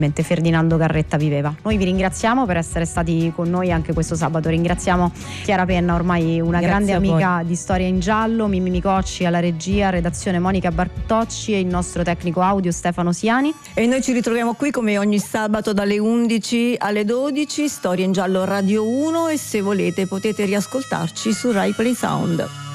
mentre Ferdinando Carretta viveva. Noi vi ringraziamo per essere stati con noi anche questo sabato. Ringraziamo Chiara Penna, ormai una grande amica di Storia in Giallo, Mimmi Micocci alla regia, redazione Monica Bartocci e il nostro tecnico audio Stefano Siani. E noi ci ritroviamo qui come ogni sabato dalle 11 alle 12, Storia in Giallo Radio 1, e se volete potete riascoltarci su Rai Play Sound.